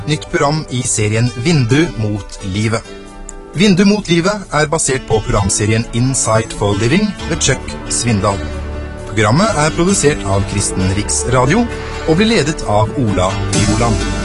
nytt program i serien Vindu mot livet. Vindu mot livet er basert på programserien Insight for Living ved Chuck Svindal. Programmet er produsert av Kristen Riksradio og blir ledet av Ola Bioland.